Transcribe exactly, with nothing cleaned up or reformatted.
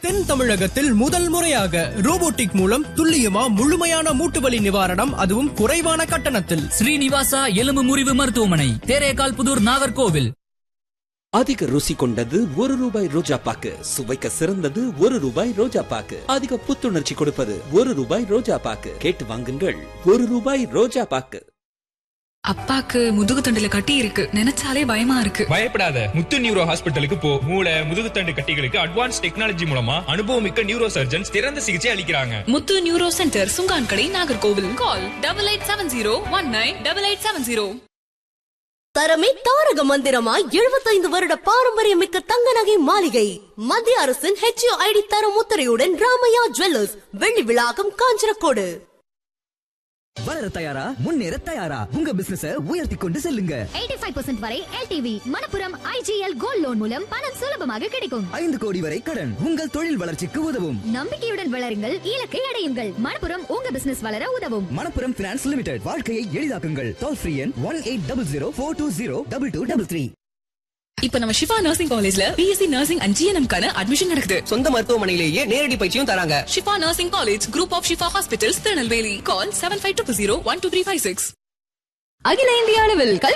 தென் தமிழகத்தில் முதல் முறையாக ரோபோட்டிக் மூலம் துல்லியமா முழுமையான மூட்டுவலி நிவாரணம், அதுவும் குறைவான கட்டணத்தில். ஸ்ரீனிவாசா எலும்பு முறிவு மருத்துவமனை, தேரேகால் புதூர், நாகர்கோவில். அதிக ருசி கொண்டது ஒரு ரூபாய் ரோஜா பாக்கு, சுவைக்க சிறந்தது ஒரு ரூபாய் ரோஜா பாக்கு, அதிக புத்துணர்ச்சி கொடுப்பது ஒரு ரூபாய் ரோஜா பாக்கு. கேட்டு வாங்குங்கள், ஒரு ரூபாய் ரோஜா பாக்கு. அப்பாக்கு முதுகு தண்டுல கட்டி இருக்கு, நினைச்சாலே பயமா இருக்கு. பயப்படாத, முத்து நியூரோ ஹாஸ்பிட்டலுக்கு போ. மூளை முதுகுத்தண்டு கட்டிகளுக்கு அட்வான்ஸ் டெக்னாலஜி மூலமா அனுபவமிக்க நியூரோ சர்ஜன்ஸ் சிறந்த சிகிச்சை அளிக்கிறாங்க. முத்து neuro centre, Chunkankadai, Nagercoil. Call double eight seven zero one nine double eight seven zero. தரமே தாரக மந்திரமாய் எழுபத்தைந்து வருட பாரம்பரியமிக்க தங்க நகை மாளிகை. மத்திய அரசின் ஹெச் ஐ டி தரம் முத்திரையுடன் ராமையா ஜுவல்லர்ஸ், வெள்ளி விழாக்கம், காஞ்சனக்கோடு. வளர தயாரா, முன்னேற தயாரா, உங்க பிசினஸ உயர்த்தி கொண்டு செல்லுங்க. எண்பத்தி ஐந்து சதவீதம் வரை L T V Manappuram I G L gold loan மூலம் பணம் சுலபமாக கிடைக்கும். ஐந்து கோடி வரை கடன் உங்கள் தொழில் வளர்ச்சிக்கு உதவும். நம்பிக்கையுடன் வளருங்கள், இலக்கை அடையுங்கள். மணப்புரம் உங்க பிசினஸ் வளர உதவும். மணப்புரம் பினான்ஸ் லிமிடெட், வாழ்க்கையை எளிதாக்குங்கள். டோல் ஃப்ரீ எண் one eight double zero four two zero double two double three. இப்ப நம்ம ஷிஃபா நர்சிங் காலேஜ்ல பிஎஸ்சி நர்சிங் அண்ட் ஜிஎன்எம் கான அட்மிஷன் நடக்குது. சொந்த மருத்துவமனையிலேயே நேரடி பயிற்சியும் தராங்க. Shifa nursing college, group of Shifa hospitals, Tirunelveli. Call seven five two zero one two three five six. அகில இந்திய அளவில்